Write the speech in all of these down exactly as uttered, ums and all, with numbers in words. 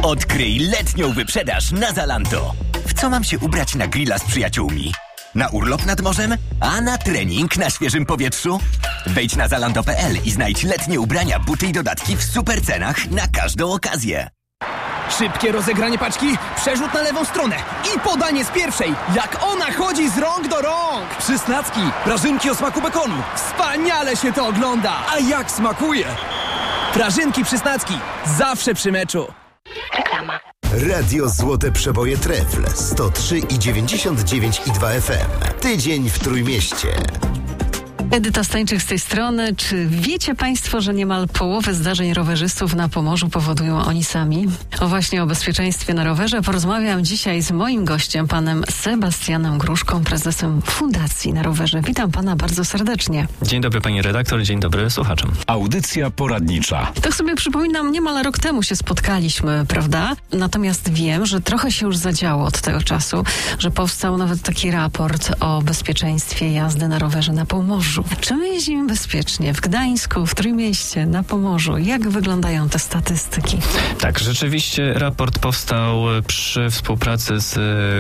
Odkryj letnią wyprzedaż na Zalando. W co mam się ubrać na grilla z przyjaciółmi? Na urlop nad morzem? A na trening na świeżym powietrzu? Wejdź na zalando kropka p l i znajdź letnie ubrania, buty i dodatki w super cenach na każdą okazję. Szybkie rozegranie paczki, przerzut na lewą stronę i podanie z pierwszej, jak ona chodzi z rąk do rąk. Przysnacki, prażynki o smaku bekonu. Wspaniale się to ogląda. A jak smakuje? Prażynki Przysnacki, zawsze przy meczu. Reklama. Radio Złote Przeboje Trefl sto trzy i dziewięćdziesiąt dziewięć i dwa F M. Tydzień w Trójmieście. Edyta Stańczyk z tej strony. Czy wiecie Państwo, że niemal połowę zdarzeń rowerzystów na Pomorzu powodują oni sami? O właśnie o bezpieczeństwie na rowerze porozmawiam dzisiaj z moim gościem, panem Sebastianem Gruszką, prezesem Fundacji na Rowerze. Witam pana bardzo serdecznie. Dzień dobry pani redaktor, dzień dobry słuchaczom. Audycja poradnicza. Tak sobie przypominam, niemal rok temu się spotkaliśmy, prawda? Natomiast wiem, że trochę się już zadziało od tego czasu, że powstał nawet taki raport o bezpieczeństwie jazdy na rowerze na Pomorzu. Czy my jeździmy bezpiecznie w Gdańsku, w Trójmieście, na Pomorzu? Jak wyglądają te statystyki? Tak, rzeczywiście raport powstał przy współpracy z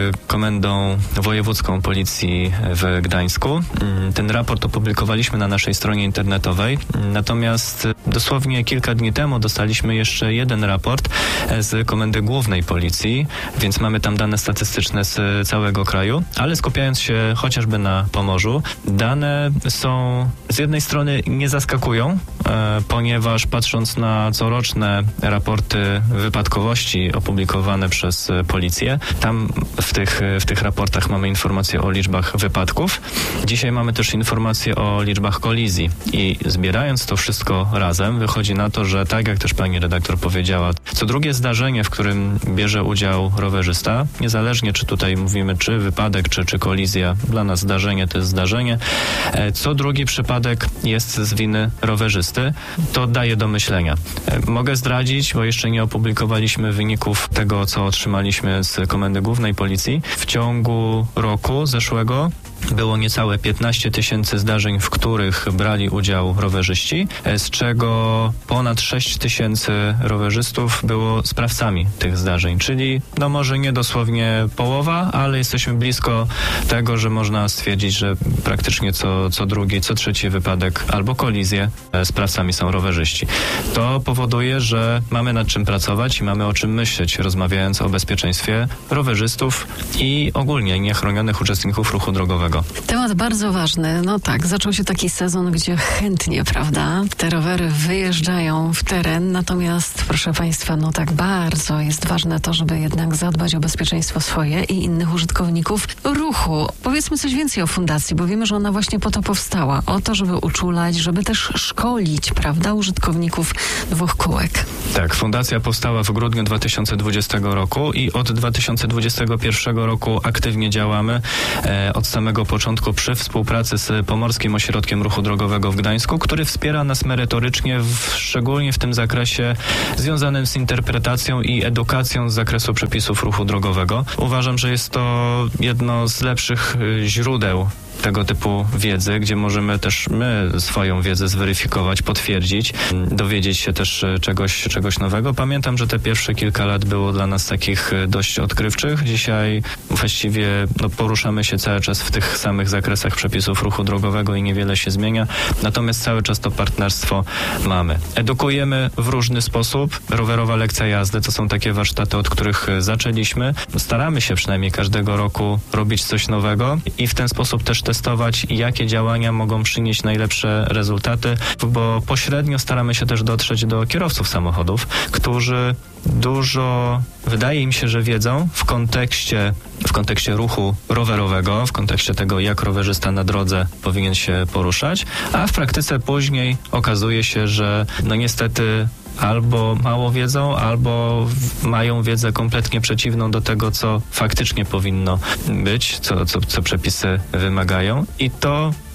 Komendą Wojewódzką Policji w Gdańsku. Ten raport opublikowaliśmy na naszej stronie internetowej, natomiast dosłownie kilka dni temu dostaliśmy jeszcze jeden raport z Komendy Głównej Policji, więc mamy tam dane statystyczne z całego kraju, ale skupiając się chociażby na Pomorzu, dane są z jednej strony nie zaskakują, e, ponieważ patrząc na coroczne raporty wypadkowości opublikowane przez policję, tam w tych, w tych raportach mamy informacje o liczbach wypadków. Dzisiaj mamy też informacje o liczbach kolizji i zbierając to wszystko razem, wychodzi na to, że tak jak też pani redaktor powiedziała, co drugie zdarzenie, w którym bierze udział rowerzysta, niezależnie czy tutaj mówimy czy wypadek, czy, czy kolizja, dla nas zdarzenie to jest zdarzenie, e, co drugi przypadek jest z winy rowerzysty, to daje do myślenia. Mogę zdradzić, bo jeszcze nie opublikowaliśmy wyników tego, co otrzymaliśmy z Komendy Głównej Policji. W ciągu roku zeszłego było niecałe piętnaście tysięcy zdarzeń, w których brali udział rowerzyści, z czego ponad sześć tysięcy rowerzystów było sprawcami tych zdarzeń, czyli no może nie dosłownie połowa, ale jesteśmy blisko tego, że można stwierdzić, że praktycznie co, co drugi, co trzeci wypadek albo kolizję sprawcami są rowerzyści. To powoduje, że mamy nad czym pracować i mamy o czym myśleć, rozmawiając o bezpieczeństwie rowerzystów i ogólnie niechronionych uczestników ruchu drogowego. Temat bardzo ważny. No tak, zaczął się taki sezon, gdzie chętnie, prawda, te rowery wyjeżdżają w teren, natomiast proszę Państwa, no tak bardzo jest ważne to, żeby jednak zadbać o bezpieczeństwo swoje i innych użytkowników ruchu. Powiedzmy coś więcej o fundacji, bo wiemy, że ona właśnie po to powstała. O to, żeby uczulać, żeby też szkolić, prawda, użytkowników dwóch kółek. Tak, fundacja powstała w grudniu dwa tysiące dwudziestego roku i od dwa tysiące dwudziestego pierwszego roku aktywnie działamy. E, od samego początku przy współpracy z Pomorskim Ośrodkiem Ruchu Drogowego w Gdańsku, który wspiera nas merytorycznie, w, szczególnie w tym zakresie związanym z interpretacją i edukacją z zakresu przepisów ruchu drogowego. Uważam, że jest to jedno z lepszych y, źródeł tego typu wiedzy, gdzie możemy też my swoją wiedzę zweryfikować, potwierdzić, dowiedzieć się też czegoś, czegoś nowego. Pamiętam, że te pierwsze kilka lat było dla nas takich dość odkrywczych. Dzisiaj właściwie no, poruszamy się cały czas w tych samych zakresach przepisów ruchu drogowego i niewiele się zmienia. Natomiast cały czas to partnerstwo mamy. Edukujemy w różny sposób. Rowerowa lekcja jazdy to są takie warsztaty, od których zaczęliśmy. Staramy się przynajmniej każdego roku robić coś nowego i w ten sposób też testować, jakie działania mogą przynieść najlepsze rezultaty, bo pośrednio staramy się też dotrzeć do kierowców samochodów, którzy dużo, wydaje im się, że wiedzą w kontekście, w kontekście ruchu rowerowego, w kontekście tego, jak rowerzysta na drodze powinien się poruszać, a w praktyce później okazuje się, że no niestety albo mało wiedzą, albo mają wiedzę kompletnie przeciwną do tego, co faktycznie powinno być, co, co, co przepisy wymagają i to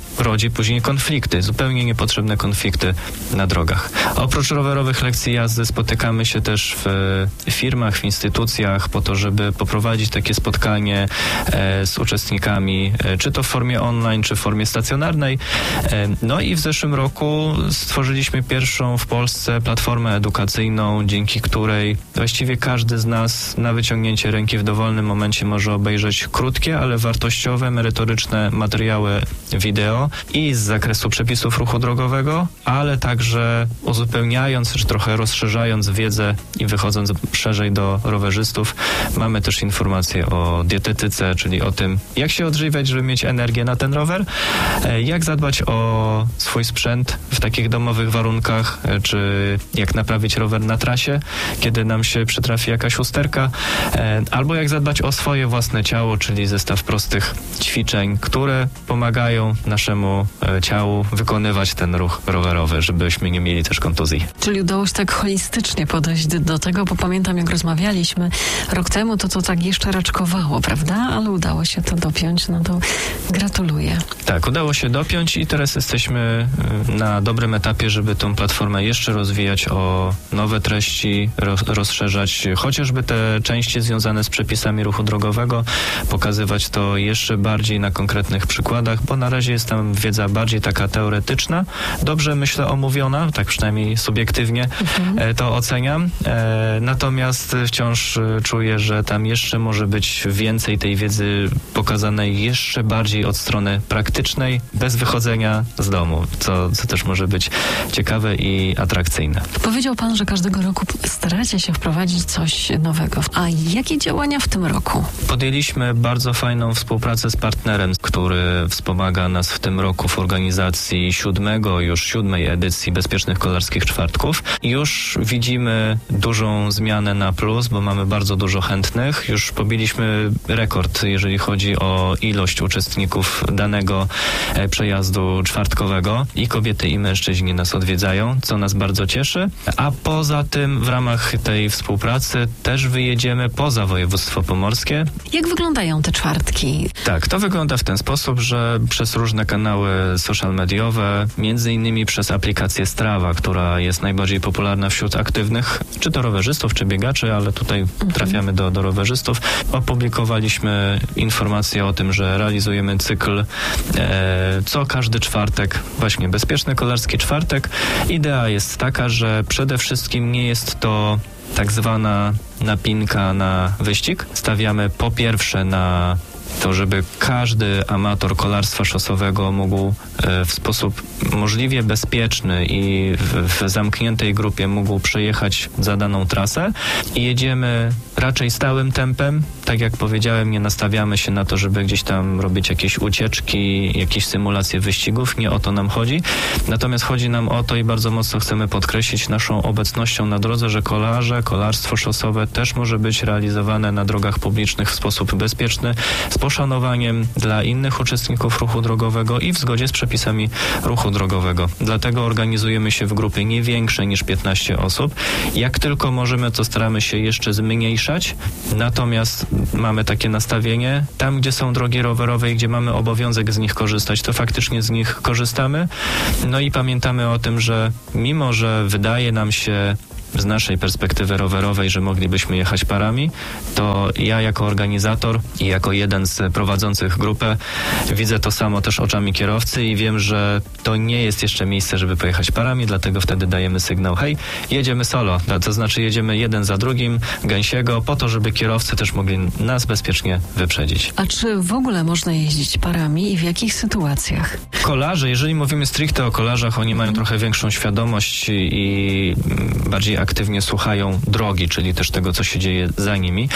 rodzi później konflikty, zupełnie niepotrzebne konflikty na drogach. Oprócz rowerowych lekcji jazdy spotykamy się też w firmach, w instytucjach po to, żeby poprowadzić takie spotkanie e, z uczestnikami, e, czy to w formie online, czy w formie stacjonarnej. E, no i w zeszłym roku stworzyliśmy pierwszą w Polsce platformę edukacyjną, dzięki której właściwie każdy z nas na wyciągnięcie ręki w dowolnym momencie może obejrzeć krótkie, ale wartościowe, merytoryczne materiały wideo i z zakresu przepisów ruchu drogowego, ale także uzupełniając, czy trochę rozszerzając wiedzę i wychodząc szerzej do rowerzystów, mamy też informacje o dietetyce, czyli o tym, jak się odżywiać, żeby mieć energię na ten rower, jak zadbać o swój sprzęt w takich domowych warunkach, czy jak naprawić rower na trasie, kiedy nam się przytrafi jakaś usterka, albo jak zadbać o swoje własne ciało, czyli zestaw prostych ćwiczeń, które pomagają naszemu ciału wykonywać ten ruch rowerowy, żebyśmy nie mieli też kontuzji. Czyli udało się tak holistycznie podejść do tego, bo pamiętam, jak rozmawialiśmy rok temu, to to tak jeszcze raczkowało, prawda? Ale udało się to dopiąć, no to gratuluję. Tak, udało się dopiąć i teraz jesteśmy na dobrym etapie, żeby tą platformę jeszcze rozwijać o nowe treści, roz, rozszerzać chociażby te części związane z przepisami ruchu drogowego, pokazywać to jeszcze bardziej na konkretnych przykładach, bo na razie jest tam wiedza bardziej taka teoretyczna, dobrze myślę omówiona, tak przynajmniej subiektywnie mhm. to oceniam, e, natomiast wciąż czuję, że tam jeszcze może być więcej tej wiedzy pokazanej jeszcze bardziej od strony praktycznej, bez wychodzenia z domu, co, co też może być ciekawe i atrakcyjne. Powiedział pan, że każdego roku staracie się wprowadzić coś nowego. A jakie działania w tym roku? Podjęliśmy bardzo fajną współpracę z partnerem, który wspomaga nas w tym roku w organizacji siódmego, już siódmej edycji Bezpiecznych Kolarskich Czwartków. Już widzimy dużą zmianę na plus, bo mamy bardzo dużo chętnych. Już pobiliśmy rekord, jeżeli chodzi o ilość uczestników danego e, przejazdu czwartkowego. I kobiety, i mężczyźni nas odwiedzają, co nas bardzo cieszy. A poza tym w ramach tej współpracy też wyjedziemy poza województwo pomorskie. Jak wyglądają te czwartki? Tak, to wygląda w ten sposób, że przez różne kanały social mediowe, między innymi przez aplikację Strava, która jest najbardziej popularna wśród aktywnych, czy to rowerzystów, czy biegaczy, ale tutaj mhm. trafiamy do, do rowerzystów. Opublikowaliśmy informację o tym, że realizujemy cykl e, co każdy czwartek, właśnie Bezpieczny Kolarski Czwartek. Idea jest taka, że przede wszystkim nie jest to tak zwana napinka na wyścig. Stawiamy po pierwsze na to, żeby każdy amator kolarstwa szosowego mógł e, w sposób możliwie bezpieczny i w, w zamkniętej grupie mógł przejechać zadaną trasę i jedziemy raczej stałym tempem. Tak jak powiedziałem, nie nastawiamy się na to, żeby gdzieś tam robić jakieś ucieczki, jakieś symulacje wyścigów. Nie o to nam chodzi. Natomiast chodzi nam o to i bardzo mocno chcemy podkreślić naszą obecnością na drodze, że kolarze, kolarstwo szosowe też może być realizowane na drogach publicznych w sposób bezpieczny, z poszanowaniem dla innych uczestników ruchu drogowego i w zgodzie z przepisami ruchu drogowego. Dlatego organizujemy się w grupie nie większej niż piętnaście osób. Jak tylko możemy, to staramy się jeszcze zmniejszać. Natomiast mamy takie nastawienie. Tam, gdzie są drogi rowerowe i gdzie mamy obowiązek z nich korzystać, to faktycznie z nich korzystamy. No i pamiętamy o tym, że mimo, że wydaje nam się z naszej perspektywy rowerowej, że moglibyśmy jechać parami, to ja jako organizator i jako jeden z prowadzących grupę widzę to samo też oczami kierowcy i wiem, że to nie jest jeszcze miejsce, żeby pojechać parami, dlatego wtedy dajemy sygnał: hej, jedziemy solo, to znaczy jedziemy jeden za drugim, gęsiego, po to, żeby kierowcy też mogli nas bezpiecznie wyprzedzić. A czy w ogóle można jeździć parami i w jakich sytuacjach? Kolarze, jeżeli mówimy stricte o kolarzach, oni mają trochę większą świadomość i bardziej aktywnie słuchają drogi, czyli też tego, co się dzieje za nimi.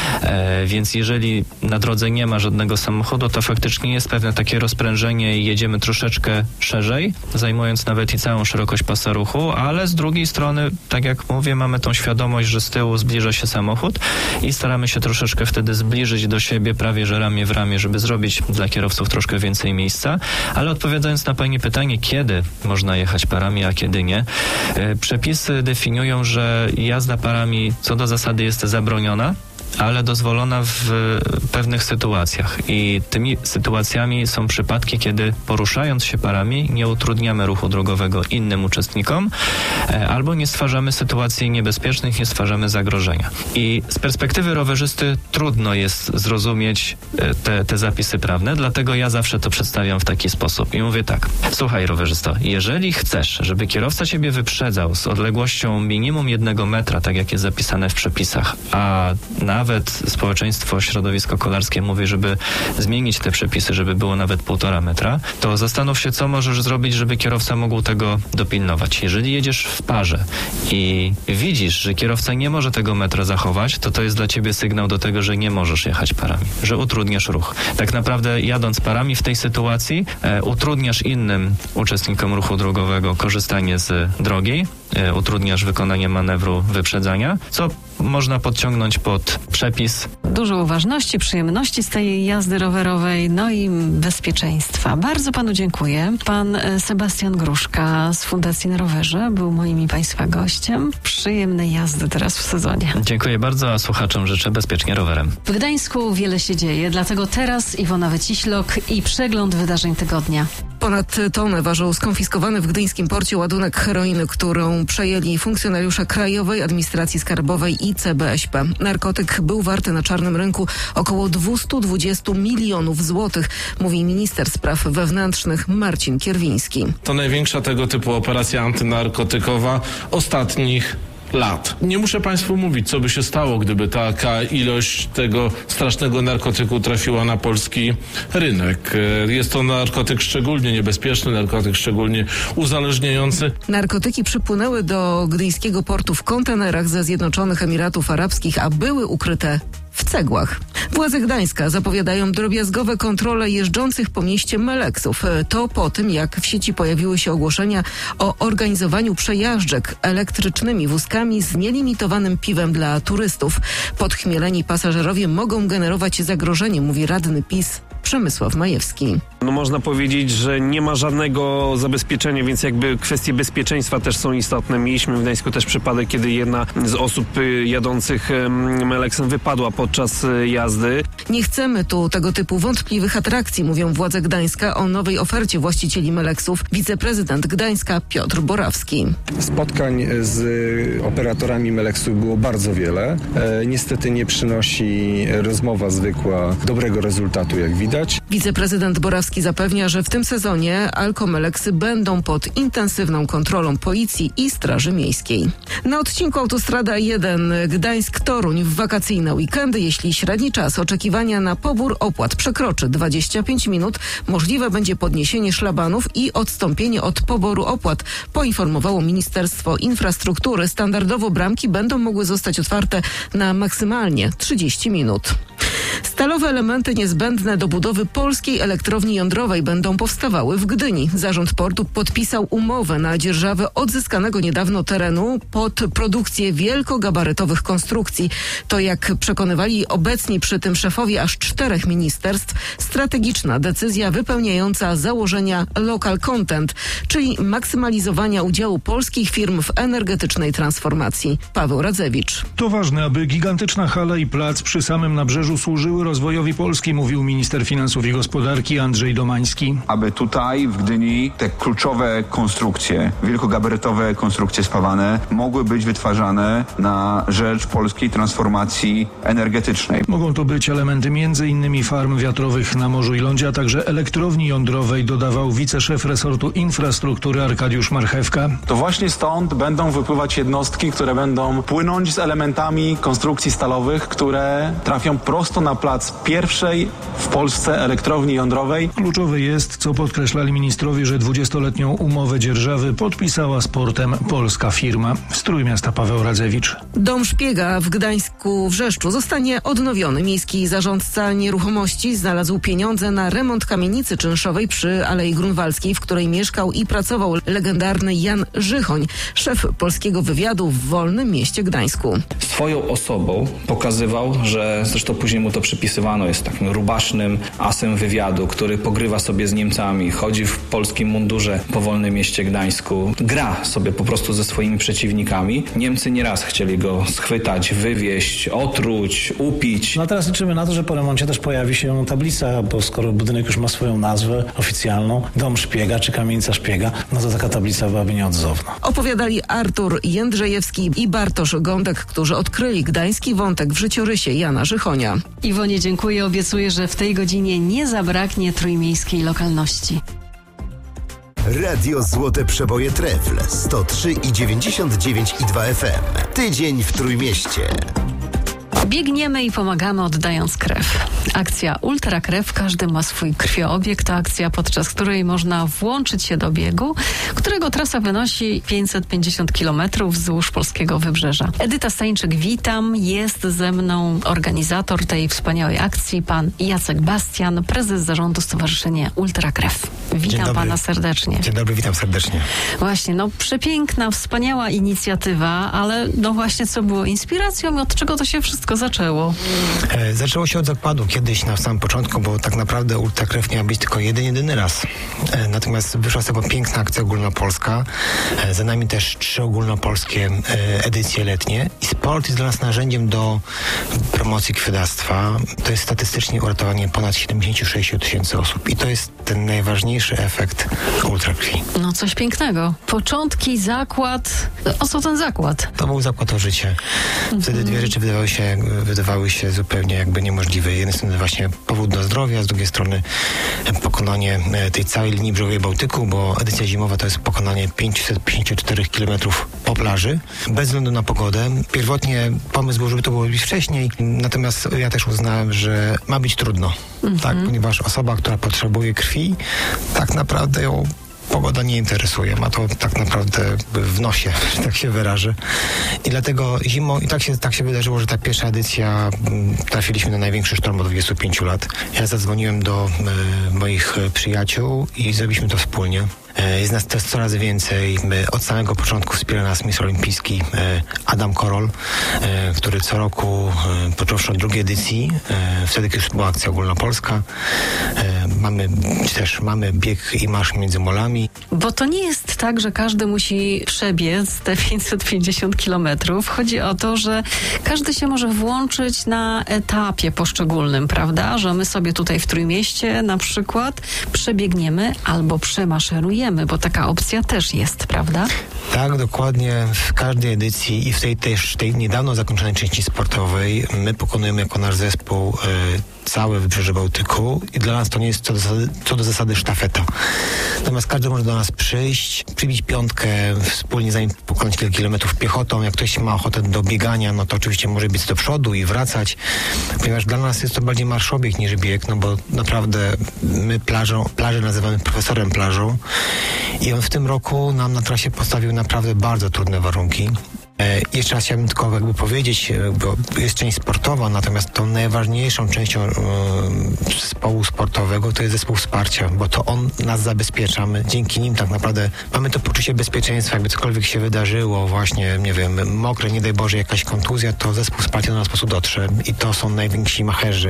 E, więc jeżeli na drodze nie ma żadnego samochodu, to faktycznie jest pewne takie rozprężenie i jedziemy troszeczkę szerzej, zajmując nawet i całą szerokość pasa ruchu, ale z drugiej strony, tak jak mówię, mamy tą świadomość, że z tyłu zbliża się samochód i staramy się troszeczkę wtedy zbliżyć do siebie, prawie że ramię w ramię, żeby zrobić dla kierowców troszkę więcej miejsca. Ale odpowiadając na pani pytanie, kiedy można jechać parami, a kiedy nie, e, przepisy definiują, że jazda parami co do zasady jest zabroniona, ale dozwolona w pewnych sytuacjach. I tymi sytuacjami są przypadki, kiedy poruszając się parami nie utrudniamy ruchu drogowego innym uczestnikom, albo nie stwarzamy sytuacji niebezpiecznych, nie stwarzamy zagrożenia. I z perspektywy rowerzysty trudno jest zrozumieć te, te zapisy prawne, dlatego ja zawsze to przedstawiam w taki sposób. I mówię tak, słuchaj rowerzysto, jeżeli chcesz, żeby kierowca ciebie wyprzedzał z odległością minimum jednego metra, tak jak jest zapisane w przepisach, a nawet społeczeństwo środowisko kolarskie mówi, żeby zmienić te przepisy, żeby było nawet półtora metra, to zastanów się, co możesz zrobić, żeby kierowca mógł tego dopilnować. Jeżeli jedziesz w parze i widzisz, że kierowca nie może tego metra zachować, to to jest dla ciebie sygnał do tego, że nie możesz jechać parami, że utrudniasz ruch. Tak naprawdę jadąc parami w tej sytuacji e, utrudniasz innym uczestnikom ruchu drogowego korzystanie z drogi, e, utrudniasz wykonanie manewru wyprzedzania, co można podciągnąć pod przepis. Dużo uważności, przyjemności z tej jazdy rowerowej, no i bezpieczeństwa. Bardzo panu dziękuję. Pan Sebastian Gruszka z Fundacji Na Rowerze był moim i państwa gościem. Przyjemnej jazdy teraz w sezonie. Dziękuję bardzo, a słuchaczom życzę bezpiecznie rowerem. W Gdańsku wiele się dzieje, dlatego teraz Iwona Wyciślok i przegląd wydarzeń tygodnia. Ponad tonę ważył skonfiskowany w gdyńskim porcie ładunek heroiny, którą przejęli funkcjonariusze Krajowej Administracji Skarbowej i C B S P. Narkotyk był warty na czarnym rynku około dwieście dwadzieścia milionów złotych, mówi minister spraw wewnętrznych Marcin Kierwiński. To największa tego typu operacja antynarkotykowa ostatnich lat. Nie muszę Państwu mówić, co by się stało, gdyby taka ilość tego strasznego narkotyku trafiła na polski rynek. Jest to narkotyk szczególnie niebezpieczny, narkotyk szczególnie uzależniający. Narkotyki przypłynęły do gdyńskiego portu w kontenerach ze Zjednoczonych Emiratów Arabskich, a były ukryte w cegłach. Władze Gdańska zapowiadają drobiazgowe kontrole jeżdżących po mieście meleksów. To po tym, jak w sieci pojawiły się ogłoszenia o organizowaniu przejażdżek elektrycznymi wózkami z nielimitowanym piwem dla turystów. Podchmieleni pasażerowie mogą generować zagrożenie, mówi radny PiS Przemysław Majewski. No można powiedzieć, że nie ma żadnego zabezpieczenia, więc jakby kwestie bezpieczeństwa też są istotne. Mieliśmy w Gdańsku też przypadek, kiedy jedna z osób jadących meleksem wypadła podczas jazdy. Nie chcemy tu tego typu wątpliwych atrakcji, mówią władze Gdańska o nowej ofercie właścicieli meleksów. Wiceprezydent Gdańska Piotr Borawski. Spotkań z operatorami meleksów było bardzo wiele. E, niestety nie przynosi rozmowa zwykła dobrego rezultatu, jak widać. Wiceprezydent Borawski zapewnia, że w tym sezonie alkomeleksy będą pod intensywną kontrolą policji i Straży Miejskiej. Na odcinku Autostrada jeden Gdańsk-Toruń w wakacyjne weekendy, jeśli średni czas oczekiwania na pobór opłat przekroczy dwadzieścia pięć minut, możliwe będzie podniesienie szlabanów i odstąpienie od poboru opłat, poinformowało Ministerstwo Infrastruktury. Standardowo bramki będą mogły zostać otwarte na maksymalnie trzydzieści minut. Stalowe elementy niezbędne do budowy polskiej elektrowni jądrowej będą powstawały w Gdyni. Zarząd portu podpisał umowę na dzierżawę odzyskanego niedawno terenu pod produkcję wielkogabarytowych konstrukcji. To, jak przekonywali obecni przy tym szefowie aż czterech ministerstw, strategiczna decyzja wypełniająca założenia local content, czyli maksymalizowania udziału polskich firm w energetycznej transformacji. Paweł Radzewicz. To ważne, aby gigantyczna hala i plac przy samym nabrzeżu służyły rozwojowi Polski, mówił minister finansów i gospodarki Andrzej Domański. Aby tutaj w Gdyni te kluczowe konstrukcje, wielkogabarytowe konstrukcje spawane mogły być wytwarzane na rzecz polskiej transformacji energetycznej. Mogą to być elementy między innymi farm wiatrowych na morzu i lądzie, a także elektrowni jądrowej, dodawał wiceszef resortu infrastruktury Arkadiusz Marchewka. To właśnie stąd będą wypływać jednostki, które będą płynąć z elementami konstrukcji stalowych, które trafią prosto na plac pierwszej w Polsce elektrowni jądrowej. Kluczowe jest, co podkreślali ministrowie, że dwudziestoletnią umowę dzierżawy podpisała z portem polska firma. Z Trójmiasta Paweł Radzewicz. Dom szpiega w Gdańsku Wrzeszczu zostanie odnowiony. Miejski zarządca nieruchomości znalazł pieniądze na remont kamienicy czynszowej przy Alei Grunwaldzkiej, w której mieszkał i pracował legendarny Jan Żychoń, szef polskiego wywiadu w Wolnym Mieście Gdańsku. swoją osobą pokazywał, że zresztą później mu to przypisywano, jest takim rubasznym asem wywiadu, który pogrywa sobie z Niemcami, chodzi w polskim mundurze po wolnym mieście Gdańsku, gra sobie po prostu ze swoimi przeciwnikami. Niemcy nieraz chcieli go schwytać, wywieźć, otruć, upić. No a teraz liczymy na to, że po remoncie też pojawi się tablica, bo skoro budynek już ma swoją nazwę oficjalną, Dom Szpiega czy Kamienica Szpiega, no to taka tablica byłaby nieodzowna. Opowiadali Artur Jędrzejewski i Bartosz Gądek, którzy odkryli gdański wątek w życiorysie Jana Żychonia. Iwonie dziękuję, obiecuję, że w tej godzinie nie zabraknie trójmiejskiej lokalności. Radio Złote Przeboje Trefl sto trzy i dziewięćdziesiąt dziewięć i dwa F M. Tydzień w Trójmieście. Biegniemy i pomagamy, oddając krew. Akcja Ultra Krew, każdy ma swój krwioobieg. To akcja, podczas której można włączyć się do biegu, którego trasa wynosi pięćset pięćdziesiąt kilometrów wzdłuż polskiego wybrzeża. Edyta Stańczyk, witam. Jest ze mną organizator tej wspaniałej akcji, pan Jacek Bastian, prezes zarządu Stowarzyszenia Ultra Krew. Witam pana serdecznie. Dzień dobry, witam serdecznie. Właśnie, no przepiękna, wspaniała inicjatywa, ale no właśnie co było inspiracją i od czego to się wszystko zaczęło? E, zaczęło się od zakładu kiedyś na samym początku, bo tak naprawdę Ultra Krew miała być tylko jeden, jedyny raz. E, natomiast wyszła z tego piękna akcja ogólnopolska. E, za nami też trzy ogólnopolskie e, edycje letnie. I sport jest dla nas narzędziem do promocji krwiodawstwa. To jest statystycznie uratowanie ponad siedemdziesiąt sześć tysięcy osób. I to jest ten najważniejszy efekt ultrakrwi. No coś pięknego. Początki, zakład. O co ten zakład? To był zakład o życie. Wtedy dwie rzeczy wydawały się, wydawały się zupełnie jakby niemożliwe. Z jednej strony właśnie powód do zdrowia, z drugiej strony pokonanie tej całej linii brzegowej Bałtyku, bo edycja zimowa to jest pokonanie pięćset pięćdziesiąt cztery kilometrów po plaży, bez względu na pogodę. Pierwotnie pomysł był, żeby to było robić wcześniej, natomiast ja też uznałem, że ma być trudno, mhm. tak, ponieważ osoba, która potrzebuje krwi, tak naprawdę ją pogoda nie interesuje, ma to tak naprawdę w nosie, że tak się wyrażę. I dlatego zimą, i tak się, tak się wydarzyło, że ta pierwsza edycja trafiliśmy na największy sztorm od dwudziestu pięciu lat. Ja zadzwoniłem do e, moich przyjaciół i zrobiliśmy to wspólnie. Jest nas też coraz więcej. Od samego początku wspiera nas mistrz olimpijski Adam Korol, który co roku, począwszy od drugiej edycji, wtedy już była akcja ogólnopolska, mamy, czy też mamy bieg i marsz między molami. Bo to nie jest tak, że każdy musi przebiec te pięćset pięćdziesiąt kilometrów. Chodzi o to, że każdy się może włączyć na etapie poszczególnym, prawda? Że my sobie tutaj w Trójmieście na przykład przebiegniemy albo przemaszerujemy, bo taka opcja też jest, prawda? Tak, dokładnie. W każdej edycji i w tej też tej niedawno zakończonej części sportowej my pokonujemy jako nasz zespół y, całe wybrzeże Bałtyku i dla nas to nie jest co do zasady, co do zasady sztafeta. Natomiast każdy może do nas przyjść, przybić piątkę, wspólnie zanim pokonać kilka kilometrów piechotą. Jak ktoś ma ochotę do biegania, no to oczywiście może biec do przodu i wracać, ponieważ dla nas jest to bardziej marszobieg niż bieg, no bo naprawdę my plażą, plażę nazywamy profesorem plażą i on w tym roku nam na trasie postawił naprawdę bardzo trudne warunki. E, jeszcze raz chciałbym tylko jakby powiedzieć, bo jest część sportowa, natomiast tą najważniejszą częścią e, zespołu sportowego to jest zespół wsparcia, bo to on nas zabezpiecza. My dzięki nim tak naprawdę mamy to poczucie bezpieczeństwa, jakby cokolwiek się wydarzyło, właśnie, nie wiem, mokre, nie daj Boże, jakaś kontuzja, to zespół wsparcia do nas po prostu dotrze i to są najwięksi macherzy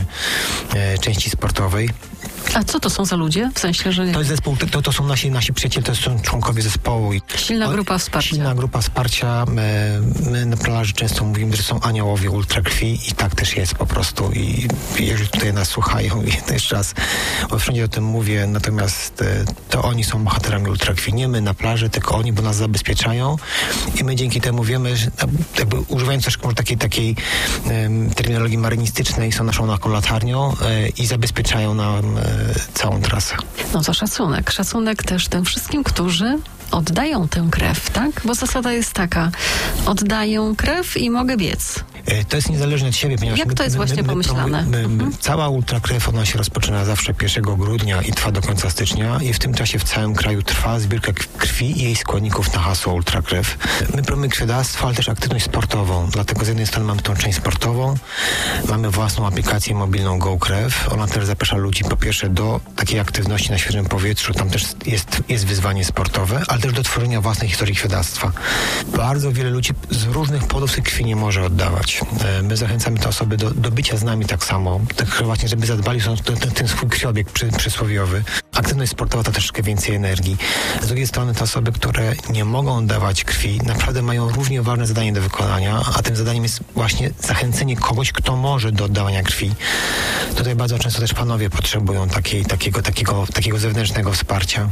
e, części sportowej. A co to są za ludzie? W sensie, że... To jest zespół, to, to są nasi, nasi przyjaciele, to są członkowie zespołu. I silna grupa wsparcia. Silna grupa wsparcia. My, my na plaży często mówimy, że są aniołowie ultrakrwi i tak też jest po prostu. I jeżeli tutaj nas słuchają, i jeszcze raz, bo wszędzie o tym mówię, natomiast to oni są bohaterami ultrakrwi. Nie my na plaży, tylko oni, bo nas zabezpieczają i my dzięki temu wiemy, że jakby używając też może takiej, takiej um, terminologii marynistycznej, są naszą taką latarnią um, i zabezpieczają nam um, całą trasę. No to szacunek. Szacunek też tym wszystkim, którzy oddają tę krew, tak? Bo zasada jest taka, oddaję krew i mogę biec. To jest niezależne od siebie, ponieważ... Jak to jest my, właśnie my, my, pomyślane? My, my, mhm. Cała ultrakrew, ona się rozpoczyna zawsze pierwszego grudnia i trwa do końca stycznia i w tym czasie w całym kraju trwa zbiórka krwi i jej składników na hasło ultrakrew. My promujemy krwiodawstwo, ale też aktywność sportową, dlatego z jednej strony mamy tą część sportową, mamy własną aplikację mobilną GoKrew, ona też zaprasza ludzi po pierwsze do takiej aktywności na świeżym powietrzu, tam też jest, jest wyzwanie sportowe, ale też do tworzenia własnej historii krwiodawstwa. Bardzo wiele ludzi z różnych powodów tej krwi nie może oddawać. zadbać. My zachęcamy te osoby do, do bycia z nami tak samo, tak właśnie, żeby zadbali o ten, ten swój krwiobieg przy, przysłowiowy. Aktywność sportowa to troszeczkę więcej energii. Z drugiej strony te osoby, które nie mogą dawać krwi, naprawdę mają równie ważne zadanie do wykonania, a tym zadaniem jest właśnie zachęcenie kogoś, kto może do oddawania krwi. Tutaj bardzo często też panowie potrzebują takiej, takiego, takiego, takiego zewnętrznego wsparcia.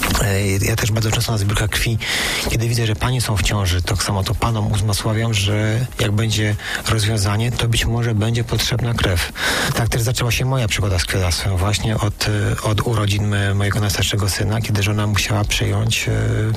Ja też bardzo często na zbiórkach krwi, kiedy widzę, że panie są w ciąży, tak samo to panom uzmysławiam, że jak będzie rozwiązanie, to być może będzie potrzebna krew. Tak też zaczęła się moja przygoda z krwiodawstwem właśnie od, od urodzin mojego najstarszego syna, kiedy żona musiała przyjąć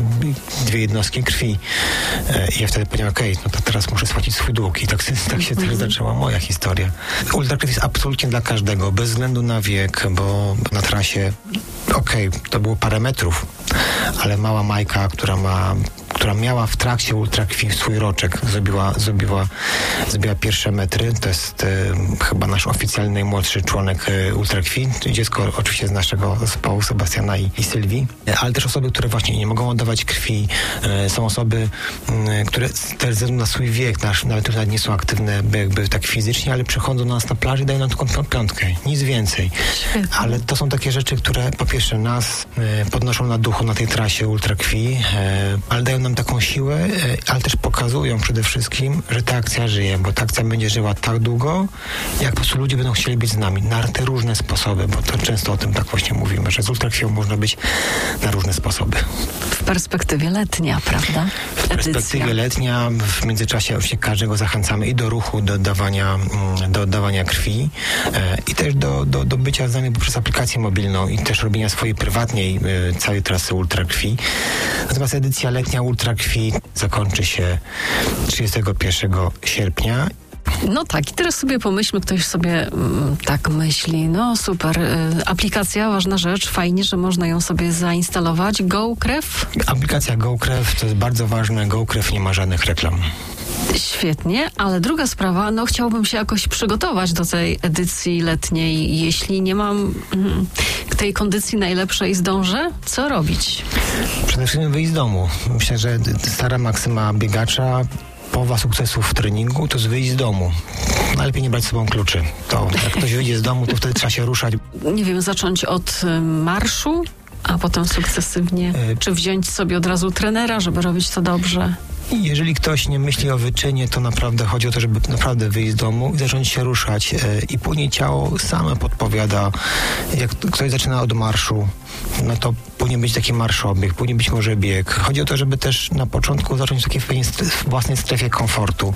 dwie jednostki krwi. I ja wtedy powiedziałem, okej, okay, no to teraz muszę spłacić swój dług. I tak, tak się też zaczęła moja historia. Ultrakrew jest absolutnie dla każdego, bez względu na wiek, bo na trasie okej, okay, to było parę metrów, ale mała Majka, która ma, która miała w trakcie ultrakrwi swój roczek, zrobiła, zrobiła, zrobiła pierwsze metry. To jest e, chyba nasz oficjalny najmłodszy członek e, ultrakrwi. Dziecko oczywiście z naszego zespołu, Sebastiana i, i Sylwii, e, ale też osoby, które właśnie nie mogą oddawać krwi. E, są osoby, e, które też ze względu na swój wiek, nasz, nawet nawet nie są aktywne jakby tak fizycznie, ale przychodzą do nas na plaży i dają nam taką piątkę. Nic więcej. Świetnie. Ale to są takie rzeczy, które po pierwsze nas e, podnoszą na duchu na tej trasie ultrakrwi, e, ale dają nam taką siłę, e, ale też pokazują przede wszystkim, że ta akcja żyje, bo ta akcja będzie żyła tak długo, jak po prostu ludzie będą chcieli być z nami na te różne sposoby, bo to często o tym tak właśnie mówimy, że z ultrakrwią można być na różne sposoby. W perspektywie letnia, prawda? W perspektywie Edycja. letnia, w międzyczasie oczywiście każdego zachęcamy i do ruchu, do oddawania, do oddawania krwi e, i też do, do, do bycia z nami poprzez aplikację mobilną i też robienia swojej prywatnej e, całej trasy ultrakrwi. Natomiast edycja letnia ultrakrwi zakończy się trzydziestego pierwszego sierpnia. No tak, i teraz sobie pomyślmy, ktoś sobie mm, tak myśli, no super, y, aplikacja, ważna rzecz, fajnie, że można ją sobie zainstalować. GoKrew? Aplikacja GoKrew to jest bardzo ważne, GoKrew nie ma żadnych reklam. Świetnie, ale druga sprawa, no chciałbym się jakoś przygotować do tej edycji letniej. Jeśli nie mam mm, tej kondycji najlepszej, zdążę, co robić? Przede wszystkim wyjść z domu. Myślę, że stara maksyma biegacza, połowa sukcesów w treningu to jest wyjść z domu. Najlepiej nie brać z sobą kluczy. To jak ktoś wyjdzie z domu, to wtedy trzeba się ruszać. Nie wiem, zacząć od y, marszu, a potem sukcesywnie. Y- Czy wziąć sobie od razu trenera, żeby robić to dobrze? Jeżeli ktoś nie myśli o wyczynie, to naprawdę chodzi o to, żeby naprawdę wyjść z domu i zacząć się ruszać. I później ciało same podpowiada. Jak ktoś zaczyna od marszu, no to powinien być taki marszobieg, powinien być może bieg. Chodzi o to, żeby też na początku zacząć w takiej własnej strefie komfortu.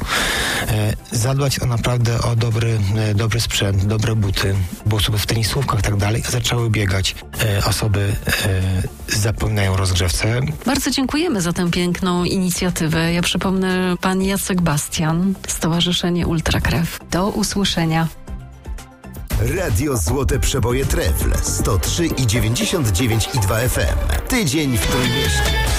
Zadbać o naprawdę o dobry, dobry sprzęt, dobre buty, bo osoby w tenisówkach i tak dalej zaczęły biegać. Osoby zapominają o rozgrzewce. Bardzo dziękujemy za tę piękną inicjatywę. Ja przypomnę, pan Jacek Bastian, Stowarzyszenie Ultrakrew. Do usłyszenia. Radio Złote Przeboje Trefl sto trzy i dziewięćdziesiąt dziewięć i dwa F M. Tydzień w Trójmieście.